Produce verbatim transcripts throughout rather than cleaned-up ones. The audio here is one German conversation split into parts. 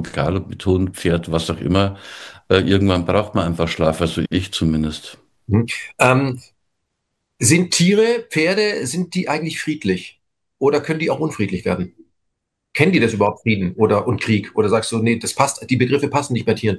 egal ob mit Hund, Pferd, was auch immer, äh, irgendwann braucht man einfach Schlaf, also ich zumindest. Mhm. Ähm, Sind Tiere, Pferde, sind die eigentlich friedlich? Oder können die auch unfriedlich werden? Kennen die das überhaupt, Frieden oder und Krieg? Oder sagst du, nee, das passt, die Begriffe passen nicht bei Tieren?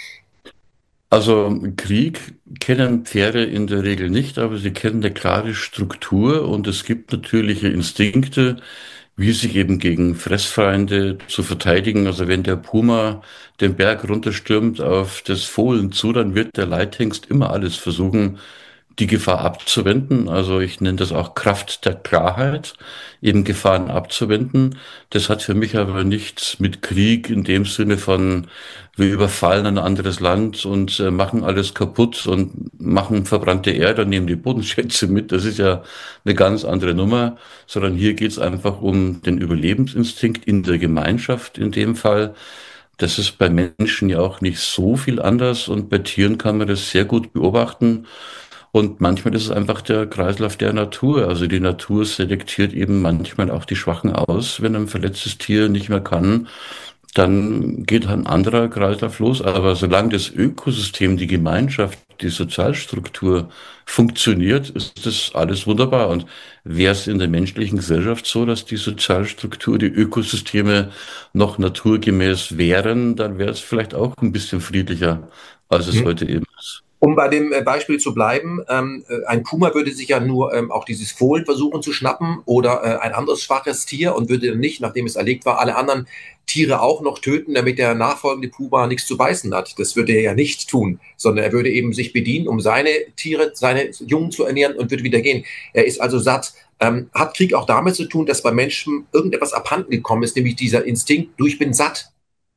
Also Krieg kennen Pferde in der Regel nicht, aber sie kennen eine klare Struktur und es gibt natürliche Instinkte, wie sich eben gegen Fressfeinde zu verteidigen. Also wenn der Puma den Berg runterstürmt auf das Fohlen zu, dann wird der Leithengst immer alles versuchen, die Gefahr abzuwenden. Also ich nenne das auch Kraft der Klarheit, eben Gefahren abzuwenden. Das hat für mich aber nichts mit Krieg in dem Sinne von, wir überfallen ein anderes Land und äh, machen alles kaputt und machen verbrannte Erde und nehmen die Bodenschätze mit. Das ist ja eine ganz andere Nummer, sondern hier geht es einfach um den Überlebensinstinkt in der Gemeinschaft in dem Fall. Das ist bei Menschen ja auch nicht so viel anders und bei Tieren kann man das sehr gut beobachten. Und manchmal ist es einfach der Kreislauf der Natur. Also die Natur selektiert eben manchmal auch die Schwachen aus. Wenn ein verletztes Tier nicht mehr kann, dann geht ein anderer Kreislauf los. Aber solange das Ökosystem, die Gemeinschaft, die Sozialstruktur funktioniert, ist das alles wunderbar. Und wäre es in der menschlichen Gesellschaft so, dass die Sozialstruktur, die Ökosysteme noch naturgemäß wären, dann wäre es vielleicht auch ein bisschen friedlicher, als es heute eben ist. Um bei dem äh, Beispiel zu bleiben, ähm, äh, ein Puma würde sich ja nur ähm, auch dieses Fohlen versuchen zu schnappen oder äh, ein anderes schwaches Tier und würde nicht, nachdem es erlegt war, alle anderen Tiere auch noch töten, damit der nachfolgende Puma nichts zu beißen hat. Das würde er ja nicht tun, sondern er würde eben sich bedienen, um seine Tiere, seine Jungen zu ernähren und würde wieder gehen. Er ist also satt. Ähm, hat Krieg auch damit zu tun, dass bei Menschen irgendetwas abhanden gekommen ist, nämlich dieser Instinkt, du, ich bin satt?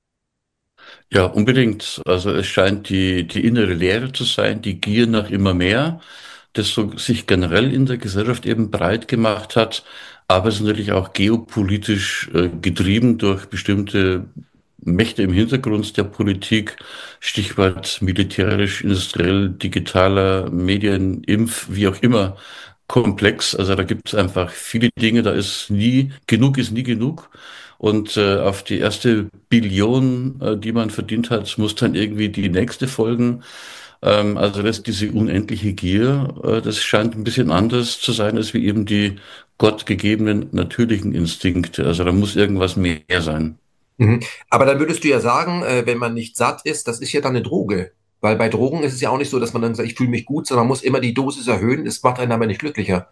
Ja, unbedingt. Also es scheint die, die innere Leere zu sein, die Gier nach immer mehr, das so sich generell in der Gesellschaft eben breit gemacht hat, aber es ist natürlich auch geopolitisch äh, getrieben durch bestimmte Mächte im Hintergrund der Politik, Stichwort militärisch, industriell, digitaler, Medien, Impf, wie auch immer, komplex. Also da gibt es einfach viele Dinge, da ist nie, genug ist nie genug. Und äh, auf die erste Billion, äh, die man verdient hat, muss dann irgendwie die nächste folgen. Ähm, also das, diese unendliche Gier, äh, das scheint ein bisschen anders zu sein, als wie eben die gottgegebenen natürlichen Instinkte. Also da muss irgendwas mehr sein. Mhm. Aber dann würdest du ja sagen, äh, wenn man nicht satt ist, das ist ja dann eine Droge. Weil bei Drogen ist es ja auch nicht so, dass man dann sagt, ich fühle mich gut, sondern man muss immer die Dosis erhöhen. Es macht einen aber nicht glücklicher.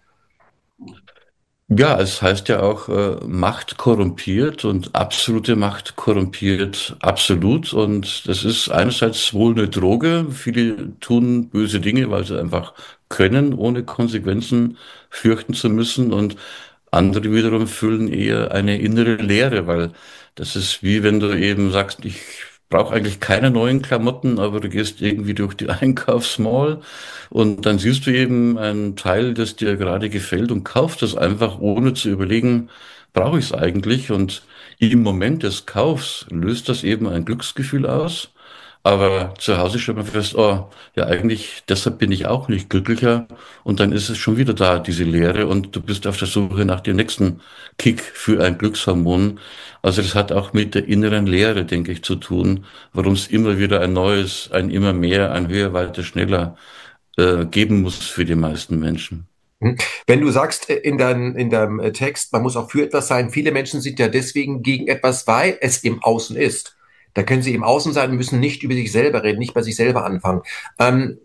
Ja, es heißt ja auch, äh, Macht korrumpiert und absolute Macht korrumpiert absolut. Und das ist einerseits wohl eine Droge. Viele tun böse Dinge, weil sie einfach können, ohne Konsequenzen fürchten zu müssen. Und andere wiederum fühlen eher eine innere Leere, weil das ist wie wenn du eben sagst, ich brauche eigentlich keine neuen Klamotten, aber du gehst irgendwie durch die Einkaufsmall und dann siehst du eben ein Teil, das dir gerade gefällt und kaufst es einfach, ohne zu überlegen, brauche ich es eigentlich? Und im Moment des Kaufs löst das eben ein Glücksgefühl aus. Aber zu Hause stellt man fest, oh, ja, eigentlich, deshalb bin ich auch nicht glücklicher. Und dann ist es schon wieder da, diese Leere, und du bist auf der Suche nach dem nächsten Kick für ein Glückshormon. Also das hat auch mit der inneren Leere, denke ich, zu tun, warum es immer wieder ein neues, ein immer mehr, ein höher, weiter, schneller äh, geben muss für die meisten Menschen. Mhm. Wenn du sagst äh, in dein, in deinem äh, Text, man muss auch für etwas sein, viele Menschen sind ja deswegen gegen etwas, weil es im Außen ist. Da können sie im Außen sein und müssen nicht über sich selber reden, nicht bei sich selber anfangen. Ähm,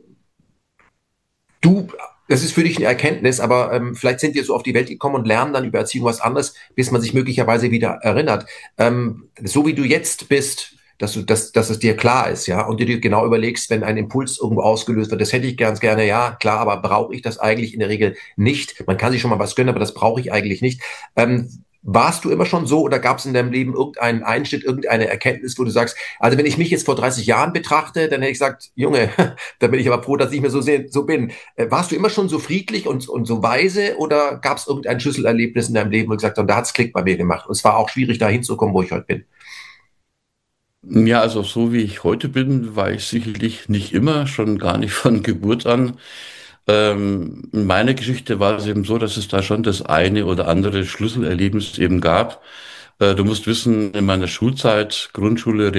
du, das ist für dich eine Erkenntnis, aber ähm, vielleicht sind wir so auf die Welt gekommen und lernen dann über Erziehung was anderes, bis man sich möglicherweise wieder erinnert. Ähm, so wie du jetzt bist, dass du, dass, dass es dir klar ist, ja, und du dir genau überlegst, wenn ein Impuls irgendwo ausgelöst wird, das hätte ich ganz gerne, ja, klar, aber brauche ich das eigentlich in der Regel nicht? Man kann sich schon mal was gönnen, aber das brauche ich eigentlich nicht. Ähm, Warst du immer schon so oder gab es in deinem Leben irgendeinen Einschnitt, irgendeine Erkenntnis, wo du sagst, also wenn ich mich jetzt vor dreißig Jahren betrachte, dann hätte ich gesagt, Junge, da bin ich aber froh, dass ich nicht mehr so, sehr, so bin. Äh, Warst du immer schon so friedlich und, und so weise oder gab es irgendein Schlüsselerlebnis in deinem Leben, wo du gesagt hast, und da hat's Klick bei mir gemacht und es war auch schwierig, da hinzukommen, wo ich heute bin? Ja, also so wie ich heute bin, war ich sicherlich nicht immer, schon gar nicht von Geburt an. Ähm, in meiner Geschichte war es eben so, dass es da schon das eine oder andere Schlüsselerlebnis eben gab. Äh, du musst wissen, in meiner Schulzeit, Grundschule,